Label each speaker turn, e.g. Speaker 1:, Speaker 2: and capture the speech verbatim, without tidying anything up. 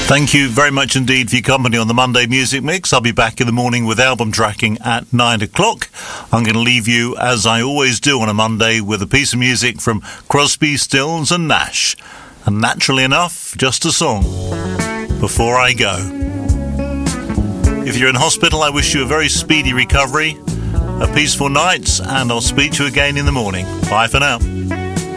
Speaker 1: Thank you very much indeed for your company on the Monday Music Mix. I'll be back in the morning with album tracking at nine o'clock. I'm going to leave you, as I always do on a Monday, with a piece of music from Crosby, Stills and Nash. And naturally enough, just a song before I go. If you're in hospital, I wish you a very speedy recovery, a peaceful night, and I'll speak to you again in the morning. Bye for now.